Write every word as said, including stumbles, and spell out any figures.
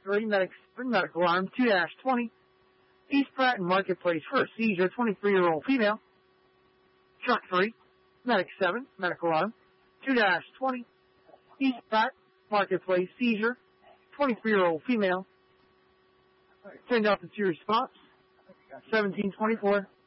three, medic, medical alarm two dash twenty. East Pratt and Marketplace for a seizure, twenty-three-year-old female. Truck three, medic seven, medical alarm two dash twenty. East Pratt, Marketplace, seizure, twenty-three-year-old female. Send out the two response, seventeen twenty-four.